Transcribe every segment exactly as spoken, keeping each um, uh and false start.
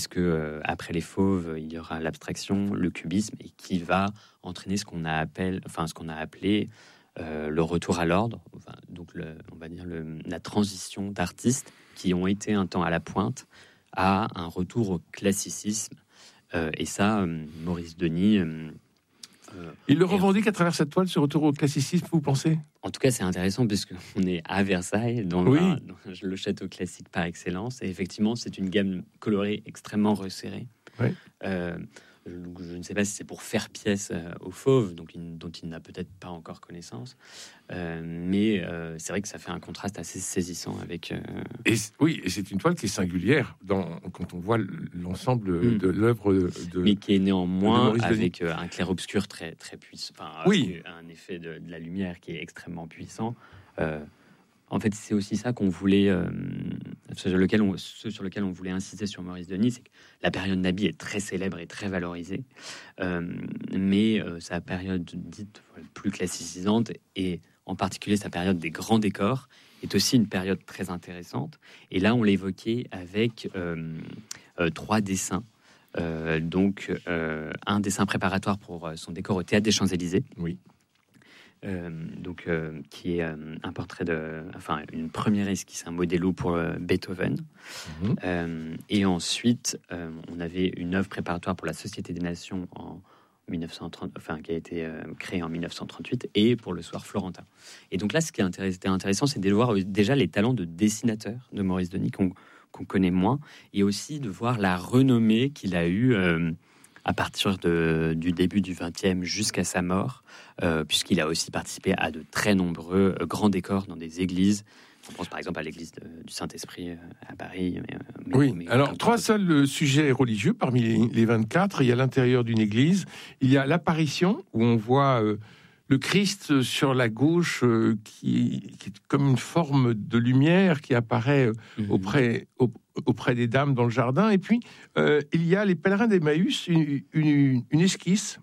puisque euh, après les fauves, il y aura l'abstraction, le cubisme, et qui va entraîner ce qu'on a appelé, enfin ce qu'on a appelé euh, le retour à l'ordre, enfin, donc le, on va dire le, la transition d'artistes qui ont été un temps à la pointe à un retour au classicisme. Euh, et ça, euh, Maurice Denis... Euh, euh, il le revendique à travers cette toile, ce retour au classicisme, vous pensez ? En tout cas, c'est intéressant puisqu'on est à Versailles, dans, oui. la, dans le château classique par excellence. Et effectivement, c'est une gamme colorée extrêmement resserrée. Oui. Euh, je, je ne sais pas si c'est pour faire pièce euh, au fauve, donc il, dont il n'a peut-être pas encore connaissance. Euh, mais euh, c'est vrai que ça fait un contraste assez saisissant avec... Euh... Et, oui, et c'est une toile qui est singulière dans, quand on voit l'ensemble mmh. de l'œuvre de... Mais qui est néanmoins avec euh, un clair-obscur très, très puissant. Enfin, oui. Un effet de, de la lumière qui est extrêmement puissant. Euh, en fait, c'est aussi ça qu'on voulait... Euh, sur lequel on, ce sur lequel on voulait insister sur Maurice Denis, c'est que la période Nabi est très célèbre et très valorisée. Euh, mais euh, sa période dite plus classicisante et en particulier sa période des grands décors, est aussi une période très intéressante. Et là, on l'évoquait avec euh, euh, trois dessins. Euh, donc, euh, un dessin préparatoire pour son décor au Théâtre des Champs-Élysées. Oui. Euh, donc, euh, qui est euh, un portrait de... Enfin, une première esquisse, un modello pour euh, Beethoven. Mmh. Euh, et ensuite, euh, on avait une œuvre préparatoire pour la Société des Nations en mille neuf cent trente, enfin, qui a été euh, créé en mille neuf cent trente-huit, et pour le Soir florentin. Et donc là, ce qui est intéressant, intéressant c'est de voir déjà les talents de dessinateur de Maurice Denis, qu'on, qu'on connaît moins, et aussi de voir la renommée qu'il a eue euh, à partir de, du début du vingtième jusqu'à sa mort, euh, puisqu'il a aussi participé à de très nombreux euh, grands décors dans des églises. On pense par exemple à l'église de, du Saint-Esprit euh, à Paris. Mais, mais, oui, mais alors trois seuls sujets religieux parmi les, les vingt-quatre. Il y a l'intérieur d'une église, il y a l'apparition où on voit euh, le Christ sur la gauche euh, qui, qui est comme une forme de lumière qui apparaît euh, mm-hmm. auprès, au, auprès des dames dans le jardin. Et puis euh, il y a les pèlerins d'Emmaüs, une, une, une esquisse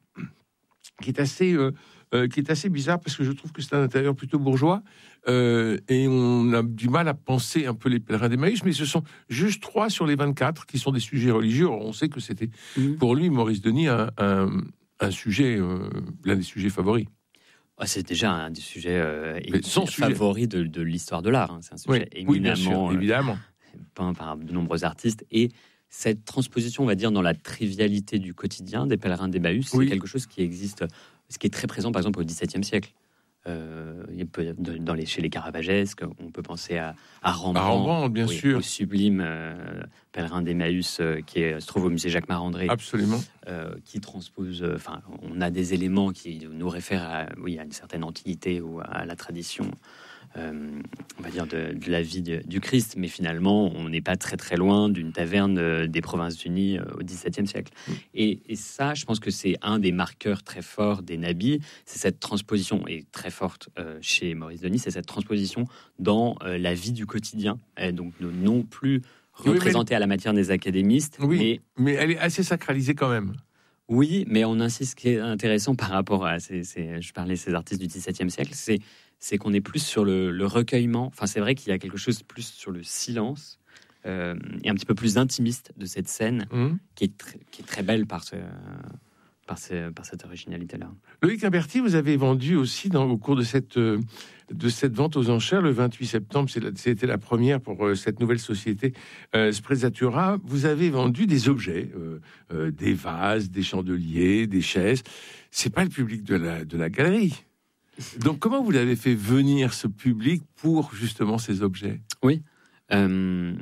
qui est assez... Euh, Euh, qui est assez bizarre parce que je trouve que c'est un intérieur plutôt bourgeois euh, et on a du mal à penser un peu les pèlerins d'Emmaüs, mais ce sont juste trois sur les vingt-quatre qui sont des sujets religieux. Alors, on sait que c'était mmh. pour lui, Maurice Denis, un, un, un sujet, euh, l'un des sujets favoris. Ah, c'est déjà un des sujets euh, favoris de, de l'histoire de l'art. Hein. C'est un sujet oui, éminemment oui, bien sûr, évidemment. Euh, peint par de nombreux artistes. Et cette transposition, on va dire, dans la trivialité du quotidien des pèlerins d'Emmaüs, oui. c'est quelque chose qui existe... Ce qui est très présent, par exemple, au XVIIe siècle. Euh, il peut, dans les, chez les Caravagesques, on peut penser à, à Rembrandt, à Rembrandt bien oui, sûr. au sublime euh, pèlerin d'Emmaüs euh, qui est, se trouve au musée Jacques Marandré. Absolument. Euh, qui transpose... Enfin, euh, on a des éléments qui nous réfèrent à, oui, à une certaine antiquité ou à la tradition, euh, on va dire, de, de la vie de, du Christ. Mais finalement, on n'est pas très très loin d'une taverne euh, des Provinces-Unies euh, au XVIIe siècle. Mmh. Et, et ça, je pense que c'est un des marqueurs très forts des nabis. C'est cette transposition, et très forte euh, chez Maurice Denis, c'est cette transposition dans euh, la vie du quotidien. Et donc, non plus représentée oui, à la matière des académistes. Oui, mais, mais elle est assez sacralisée quand même. Oui, mais on insiste, ce qui est intéressant par rapport à... Ces, ces, je parlais de ces artistes du XVIIe siècle, c'est... c'est qu'on est plus sur le, le recueillement. Enfin, c'est vrai qu'il y a quelque chose plus sur le silence euh, et un petit peu plus intimiste de cette scène mmh. qui, est tr- qui est très belle par, ce, par, ce, par cette originalité-là. Loïc Imberti, vous avez vendu aussi dans, au cours de cette, de cette vente aux enchères le vingt-huit septembre, c'est la, c'était la première pour euh, cette nouvelle société euh, Sprezzatura. Vous avez vendu des objets, euh, euh, des vases, des chandeliers, des chaises. C'est pas le public de la, de la galerie. Donc, comment vous l'avez fait venir ce public pour justement ces objets ? Oui, euh,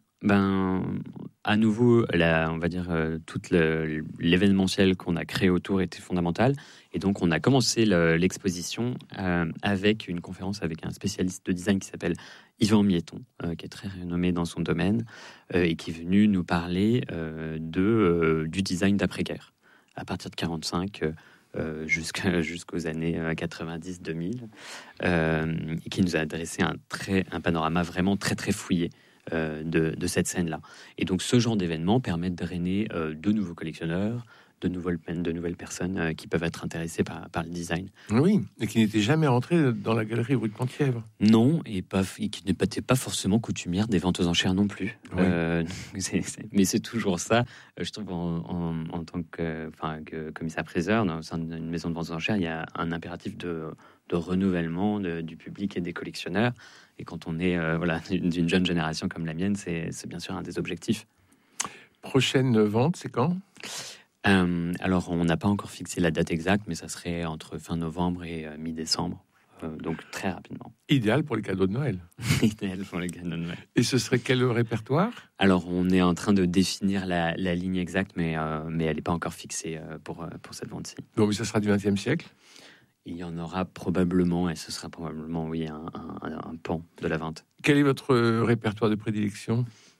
ben à nouveau, la, on va dire euh, tout le, l'événementiel qu'on a créé autour était fondamental, et donc on a commencé le, l'exposition euh, avec une conférence avec un spécialiste de design qui s'appelle Yvan Mietton, euh, qui est très renommé dans son domaine euh, et qui est venu nous parler euh, de euh, du design d'après-guerre à partir de quarante-cinq. Euh, Euh, jusqu'à, jusqu'aux années quatre-vingt-dix deux mille, euh, et qui nous a adressé un, très, un panorama vraiment très très fouillé euh, de, de cette scène-là. Et donc ce genre d'événement permet de drainer euh, de nouveaux collectionneurs, de nouvelles, de nouvelles personnes euh, qui peuvent être intéressées par, par le design. Oui, et qui n'étaient jamais rentrées dans la galerie rue de Penthièvre. Non, et, pas, et qui n'étaient pas forcément coutumières des ventes aux enchères non plus. Oui. Euh, c'est, c'est, mais c'est toujours ça, je trouve, en, en, en tant que, enfin, que commissaire-priseur, au sein d'une maison de vente aux enchères, il y a un impératif de, de renouvellement de, du public et des collectionneurs. Et quand on est euh, voilà, d'une jeune génération comme la mienne, c'est, c'est bien sûr un des objectifs. Prochaine vente, c'est quand ? euh, Alors, on n'a pas encore fixé la date exacte, mais ça serait entre fin novembre et euh, mi-décembre. Euh, donc, très rapidement. Idéal pour les cadeaux de Noël. Idéal pour les cadeaux de Noël. Et ce serait quel répertoire ? Alors, on est en train de définir la, la ligne exacte, mais, euh, mais elle n'est pas encore fixée euh, pour, euh, pour cette vente-ci. Donc, ça sera du vingtième siècle ? Il y en aura probablement, et ce sera probablement, oui, un, un, un pan de la vente. Quel est votre répertoire de prédilection ?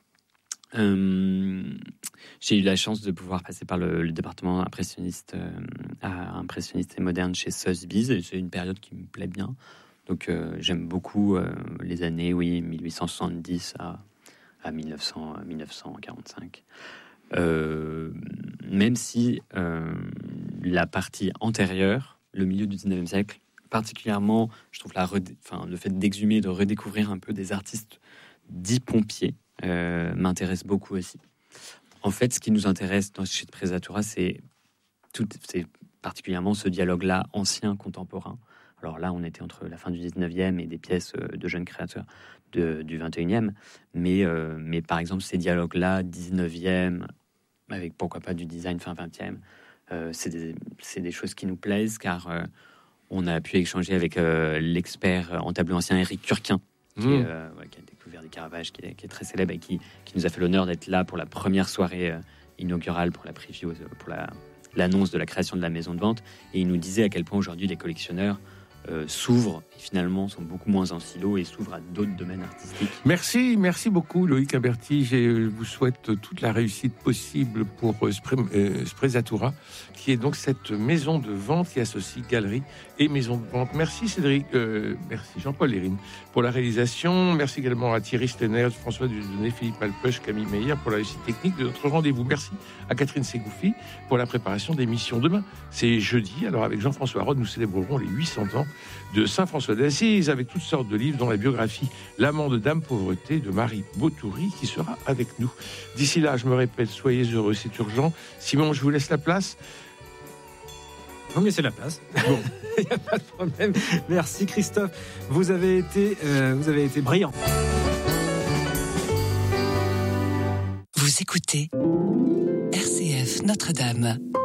Euh, j'ai eu la chance de pouvoir passer par le, le département impressionniste, euh, à impressionniste et moderne chez Sotheby's, et c'est une période qui me plaît bien. Donc euh, j'aime beaucoup euh, les années, oui, dix-huit cent soixante-dix à, à mille neuf cent quarante-cinq. Euh, même si euh, la partie antérieure, le milieu du dix-neuvième siècle, particulièrement, je trouve la redé- enfin, le fait d'exhumer, de redécouvrir un peu des artistes dits pompiers, Euh, m'intéresse beaucoup aussi. En fait, ce qui nous intéresse dans, chez Presatura, c'est, tout, c'est particulièrement ce dialogue-là ancien-contemporain. Alors là, on était entre la fin du dix-neuvième et des pièces de jeunes créateurs de, du vingt et unième. Mais, euh, mais par exemple, ces dialogues-là, dix-neuvième, avec pourquoi pas du design fin vingtième, euh, c'est, des, c'est des choses qui nous plaisent, car euh, on a pu échanger avec euh, l'expert en tableau ancien Éric Turquin, Qui, est, euh, ouais, qui a découvert des Caravages, qui est, qui est très célèbre et qui, qui nous a fait l'honneur d'être là pour la première soirée euh, inaugurale, pour la preview, pour la, l'annonce de la création de la maison de vente. Et il nous disait à quel point aujourd'hui les collectionneurs euh, s'ouvrent et finalement sont beaucoup moins en silo et s'ouvrent à d'autres domaines artistiques. Merci, merci beaucoup Loïc Imberti. Je vous souhaite toute la réussite possible pour Sprezatura, qui est donc cette maison de vente qui associe galerie et maison de vente. Merci Cédric, euh, merci Jean-Paul Lérine pour la réalisation. Merci également à Thierry Stenner, François Dudonné, Philippe Malpeuch, Camille Meyer pour la réussite technique de notre rendez-vous. Merci à Catherine Ségoufi pour la préparation d'émissions. Demain, c'est jeudi. Alors avec Jean-François Rode, nous célébrerons les huit cents ans de Saint François d'Assise avec toutes sortes de livres, dont la biographie L'amant de Dame Pauvreté de Marie Botoury qui sera avec nous. D'ici là, je me répète, soyez heureux, c'est urgent. Simon, je vous laisse la place. Vous me laissez la place. Bon, il n'y a pas de problème. Merci Christophe. Vous avez été, euh, vous avez été brillant. Vous écoutez R C F Notre-Dame.